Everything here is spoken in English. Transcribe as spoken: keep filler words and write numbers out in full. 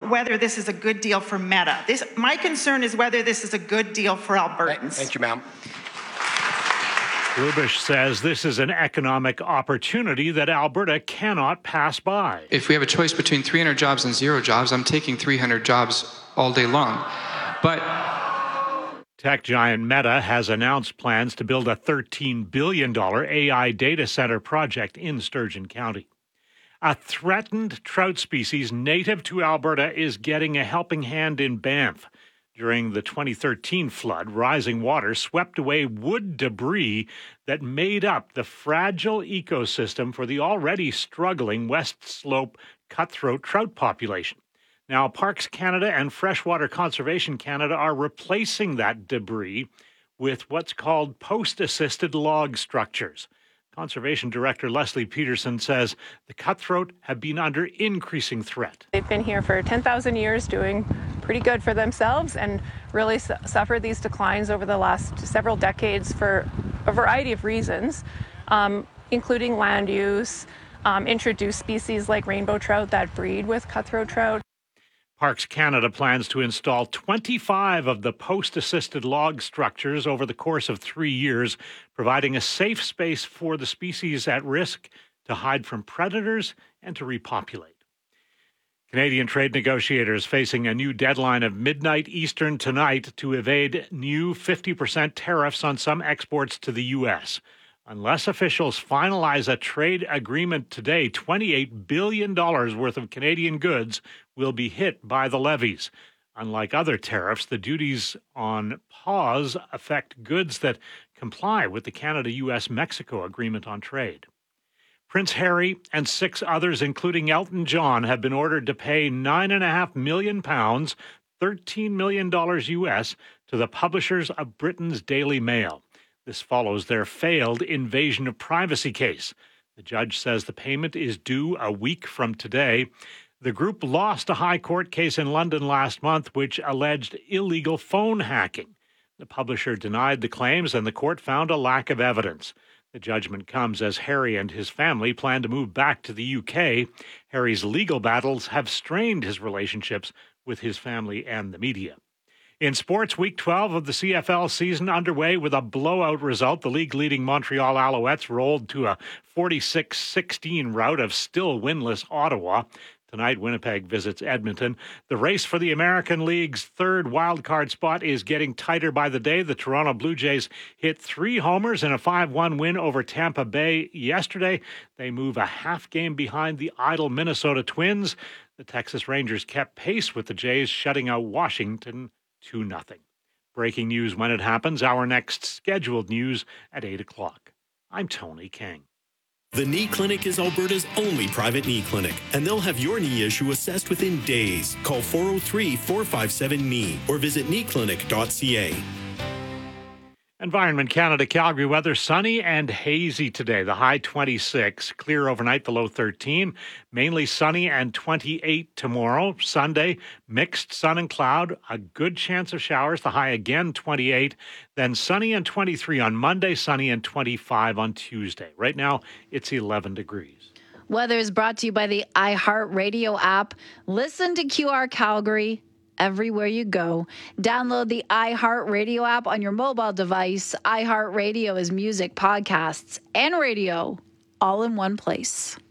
whether this is a good deal for Meta. This, my concern is whether this is a good deal for Albertans. Thank you, ma'am. Hrubish says this is an economic opportunity that Alberta cannot pass by. If we have a choice between three hundred jobs and zero jobs, I'm taking three hundred jobs all day long. But tech giant Meta has announced plans to build a thirteen billion dollars A I data center project in Sturgeon County. A threatened trout species native to Alberta is getting a helping hand in Banff. During the twenty thirteen flood, rising water swept away wood debris that made up the fragile ecosystem for the already struggling West Slope cutthroat trout population. Now, Parks Canada and Freshwater Conservation Canada are replacing that debris with what's called post-assisted log structures. Conservation Director Leslie Peterson says the cutthroat have been under increasing threat. They've been here for ten thousand years doing pretty good for themselves and really su- suffered these declines over the last several decades for a variety of reasons, um, including land use, um, introduced species like rainbow trout that breed with cutthroat trout. Parks Canada plans to install twenty-five of the post-assisted log structures over the course of three years, providing a safe space for the species at risk to hide from predators and to repopulate. Canadian trade negotiators facing a new deadline of midnight Eastern tonight to evade new fifty percent tariffs on some exports to the U S. Unless officials finalize a trade agreement today, twenty-eight billion dollars worth of Canadian goods will be hit by the levies. Unlike other tariffs, the duties on pause affect goods that comply with the Canada-U S Mexico Agreement on Trade. Prince Harry and six others, including Elton John, have been ordered to pay nine point five million pounds, thirteen million dollars U S, to the publishers of Britain's Daily Mail. This follows their failed invasion of privacy case. The judge says the payment is due a week from today. The group lost a high court case in London last month which alleged illegal phone hacking. The publisher denied the claims and the court found a lack of evidence. The judgment comes as Harry and his family plan to move back to the U K. Harry's legal battles have strained his relationships with his family and the media. In sports, Week twelve of the C F L season underway with a blowout result. The league-leading Montreal Alouettes rolled to a forty-six sixteen rout of still winless Ottawa. Tonight, Winnipeg visits Edmonton. The race for the American League's third wildcard spot is getting tighter by the day. The Toronto Blue Jays hit three homers in a five one win over Tampa Bay yesterday. They move a half game behind the idle Minnesota Twins. The Texas Rangers kept pace with the Jays, shutting out Washington two nothing. Breaking news when it happens. Our next scheduled news at eight o'clock. I'm Tony King. The Knee Clinic is Alberta's only private knee clinic, and they'll have your knee issue assessed within days. Call four oh three, four five seven, K N E E or visit knee clinic dot c a. Environment Canada Calgary weather, sunny and hazy today. The high twenty-six, clear overnight, the low thirteen. Mainly sunny and twenty-eight tomorrow. Sunday, mixed sun and cloud, a good chance of showers. The high again twenty-eight. Then sunny and twenty-three on Monday, sunny and twenty-five on Tuesday. Right now, it's eleven degrees. Weather is brought to you by the iHeartRadio app. Listen to Q R Calgary everywhere you go. Download the iHeartRadio app on your mobile device. iHeartRadio is music, podcasts, and radio all in one place.